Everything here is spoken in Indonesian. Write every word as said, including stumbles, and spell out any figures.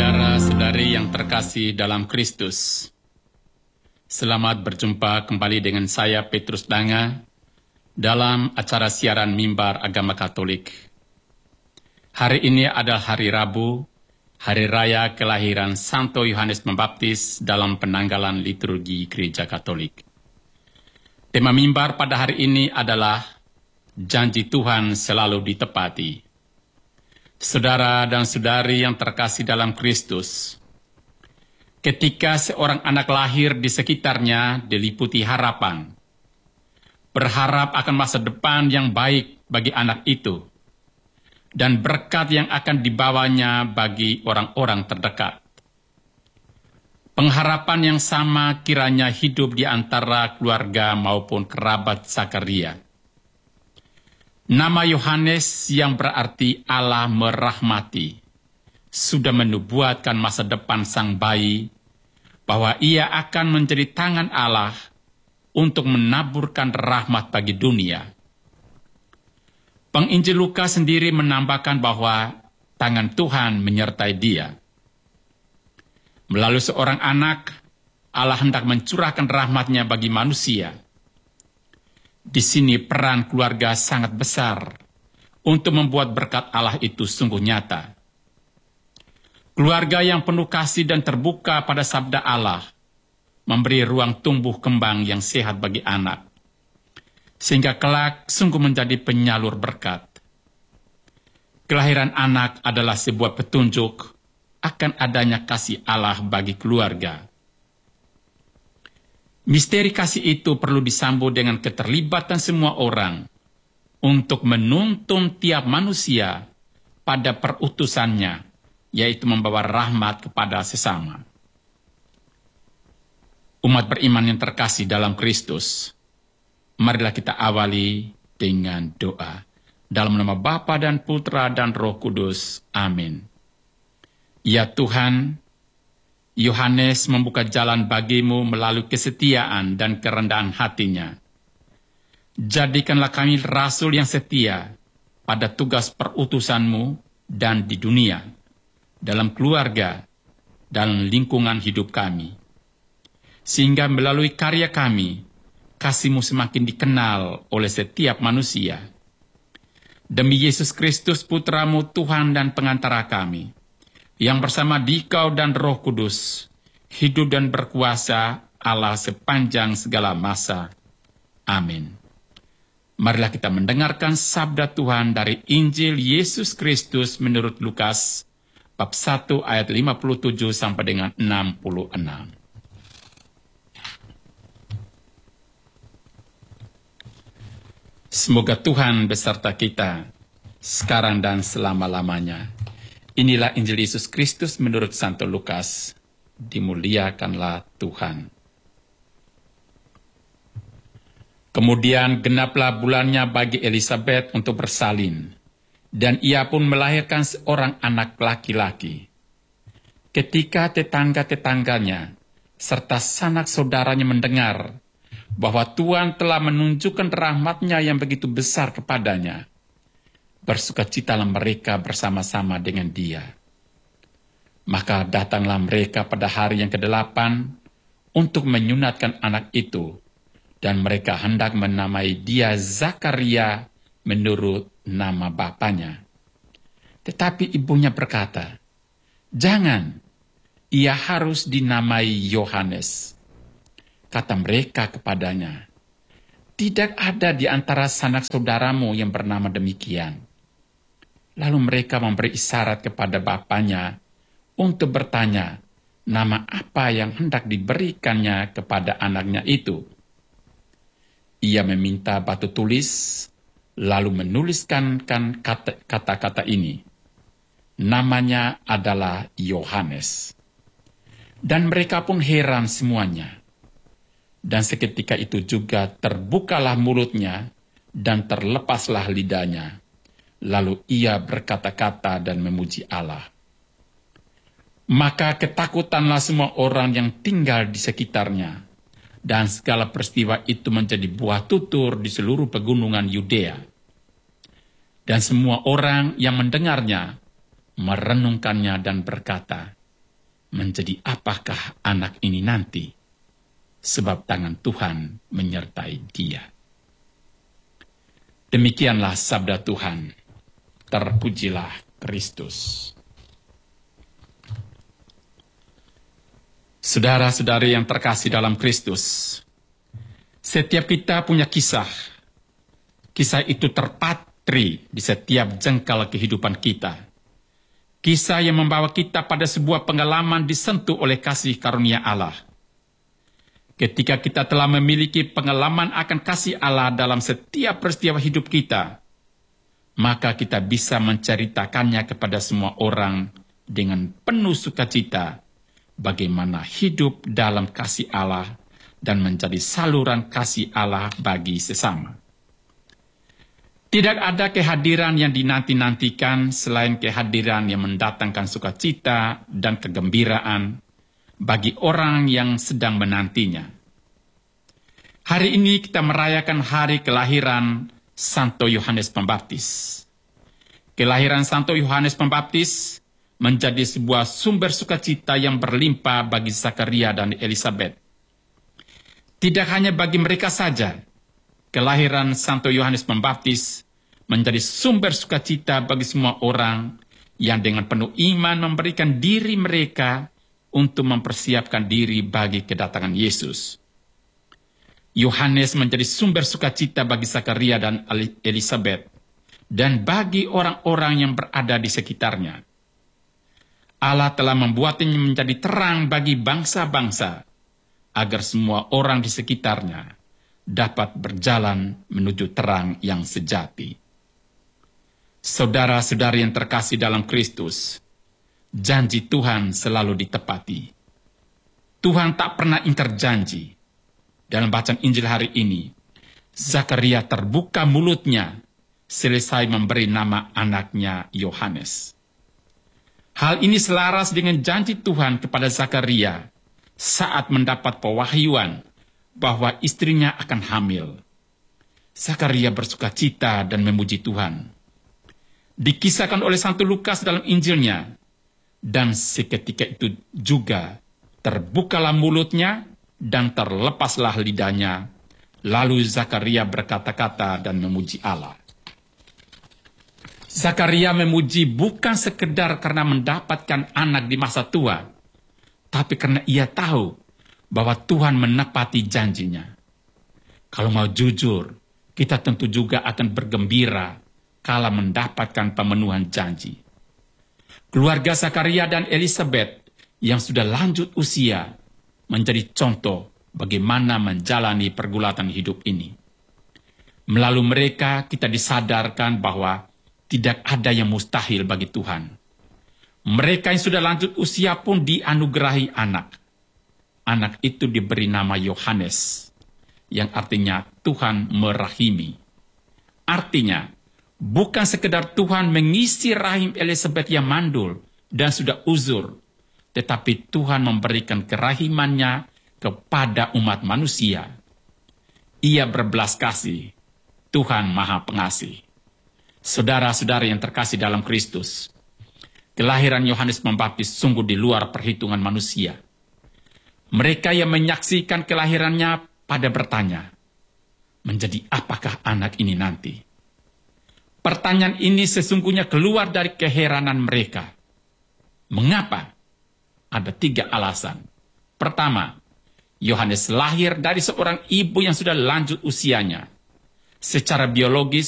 Saudara-saudari yang terkasih dalam Kristus, selamat berjumpa kembali dengan saya Petrus Danga dalam acara siaran Mimbar Agama Katolik. Hari ini adalah hari Rabu, hari raya kelahiran Santo Yohanes Pembaptis dalam penanggalan liturgi Gereja Katolik. Tema Mimbar pada hari ini adalah janji Tuhan selalu ditepati. Saudara dan saudari yang terkasih dalam Kristus, ketika seorang anak lahir di sekitarnya diliputi harapan, berharap akan masa depan yang baik bagi anak itu, dan berkat yang akan dibawanya bagi orang-orang terdekat. Pengharapan yang sama kiranya hidup di antara keluarga maupun kerabat Zakaria. Nama Yohanes yang berarti Allah merahmati, sudah menubuatkan masa depan sang bayi, bahwa ia akan menjadi tangan Allah untuk menaburkan rahmat bagi dunia. Penginjil Lukas sendiri menambahkan bahwa tangan Tuhan menyertai dia. Melalui seorang anak, Allah hendak mencurahkan rahmatnya bagi manusia. Di sini peran keluarga sangat besar untuk membuat berkat Allah itu sungguh nyata. Keluarga yang penuh kasih dan terbuka pada sabda Allah memberi ruang tumbuh kembang yang sehat bagi anak, sehingga kelak sungguh menjadi penyalur berkat. Kelahiran anak adalah sebuah petunjuk akan adanya kasih Allah bagi keluarga. Misteri kasih itu perlu disambut dengan keterlibatan semua orang untuk menuntun tiap manusia pada perutusannya, yaitu membawa rahmat kepada sesama. Umat beriman yang terkasih dalam Kristus, marilah kita awali dengan doa. Dalam nama Bapa dan Putra dan Roh Kudus. Amin. Ya Tuhan, Yohanes membuka jalan bagimu melalui kesetiaan dan kerendahan hatinya. Jadikanlah kami rasul yang setia pada tugas perutusanmu dan di dunia, dalam keluarga, dalam lingkungan hidup kami. Sehingga melalui karya kami, kasih-Mu semakin dikenal oleh setiap manusia. Demi Yesus Kristus Putra-Mu Tuhan dan pengantara kami, yang bersama Dikau dan Roh Kudus, hidup dan berkuasa Allah sepanjang segala masa. Amin. Marilah kita mendengarkan sabda Tuhan dari Injil Yesus Kristus menurut Lukas, bab satu ayat lima puluh tujuh sampai dengan enam puluh enam. Semoga Tuhan beserta kita, sekarang dan selama-lamanya. Inilah Injil Yesus Kristus menurut Santo Lukas. Dimuliakanlah Tuhan. Kemudian genaplah bulannya bagi Elisabet untuk bersalin, dan ia pun melahirkan seorang anak laki-laki. Ketika tetangga-tetangganya serta sanak saudaranya mendengar bahwa Tuhan telah menunjukkan rahmat-Nya yang begitu besar kepadanya, bersukacitalah mereka bersama-sama dengan dia. Maka datanglah mereka pada hari yang kedelapan untuk menyunatkan anak itu, dan mereka hendak menamai dia Zakaria menurut nama bapanya. Tetapi ibunya berkata, "Jangan, ia harus dinamai Yohanes." Kata mereka kepadanya, "Tidak ada di antara sanak saudaramu yang bernama demikian." Lalu mereka memberi isyarat kepada bapaknya untuk bertanya nama apa yang hendak diberikannya kepada anaknya itu. Ia meminta batu tulis, lalu menuliskan kata-kata ini. Namanya adalah Yohanes. Dan mereka pun heran semuanya. Dan seketika itu juga terbukalah mulutnya dan terlepaslah lidahnya. Lalu ia berkata-kata dan memuji Allah. Maka ketakutanlah semua orang yang tinggal di sekitarnya, dan segala peristiwa itu menjadi buah tutur di seluruh pegunungan Yudea. Dan semua orang yang mendengarnya merenungkannya dan berkata, menjadi apakah anak ini nanti, sebab tangan Tuhan menyertai dia. Demikianlah sabda Tuhan. Terpujilah Kristus. Saudara-saudari yang terkasih dalam Kristus, setiap kita punya kisah. Kisah itu terpatri di setiap jengkal kehidupan kita. Kisah yang membawa kita pada sebuah pengalaman disentuh oleh kasih karunia Allah. Ketika kita telah memiliki pengalaman akan kasih Allah dalam setiap peristiwa hidup kita, maka kita bisa menceritakannya kepada semua orang dengan penuh sukacita bagaimana hidup dalam kasih Allah dan menjadi saluran kasih Allah bagi sesama. Tidak ada kehadiran yang dinanti-nantikan selain kehadiran yang mendatangkan sukacita dan kegembiraan bagi orang yang sedang menantinya. Hari ini kita merayakan hari kelahiran Santo Yohanes Pembaptis. Kelahiran Santo Yohanes Pembaptis menjadi sebuah sumber sukacita yang berlimpah bagi Zakaria dan Elisabet. Tidak hanya bagi mereka saja, kelahiran Santo Yohanes Pembaptis menjadi sumber sukacita bagi semua orang yang dengan penuh iman memberikan diri mereka untuk mempersiapkan diri bagi kedatangan Yesus. Yohanes menjadi sumber sukacita bagi Zakaria dan Elisabet dan bagi orang-orang yang berada di sekitarnya. Allah telah membuatnya menjadi terang bagi bangsa-bangsa, agar semua orang di sekitarnya dapat berjalan menuju terang yang sejati. Saudara-saudari yang terkasih dalam Kristus, janji Tuhan selalu ditepati. Tuhan tak pernah ingkar janji. Dalam bacaan Injil hari ini, Zakaria terbuka mulutnya selesai memberi nama anaknya Yohanes. Hal ini selaras dengan janji Tuhan kepada Zakaria saat mendapat pewahyuan bahwa istrinya akan hamil. Zakaria bersukacita dan memuji Tuhan. Dikisahkan oleh Santo Lukas dalam Injilnya, dan seketika itu juga terbukalah mulutnya dan terlepaslah lidahnya. Lalu Zakaria berkata-kata dan memuji Allah. Zakaria memuji bukan sekedar karena mendapatkan anak di masa tua, tapi karena ia tahu bahwa Tuhan menepati janjinya. Kalau mau jujur, kita tentu juga akan bergembira kala mendapatkan pemenuhan janji. Keluarga Zakaria dan Elisabet yang sudah lanjut usia menjadi contoh bagaimana menjalani pergulatan hidup ini. Melalui mereka kita disadarkan bahwa tidak ada yang mustahil bagi Tuhan. Mereka yang sudah lanjut usia pun dianugerahi anak. Anak itu diberi nama Yohanes, yang artinya Tuhan merahimi. Artinya, bukan sekedar Tuhan mengisi rahim Elisabet yang mandul dan sudah uzur, tetapi Tuhan memberikan kerahimannya kepada umat manusia. Ia berbelas kasih. Tuhan Maha Pengasih. Saudara-saudari yang terkasih dalam Kristus, kelahiran Yohanes Pembaptis sungguh di luar perhitungan manusia. Mereka yang menyaksikan kelahirannya pada bertanya, menjadi apakah anak ini nanti? Pertanyaan ini sesungguhnya keluar dari keheranan mereka. Mengapa? Ada tiga alasan. Pertama, Yohanes lahir dari seorang ibu yang sudah lanjut usianya. Secara biologis,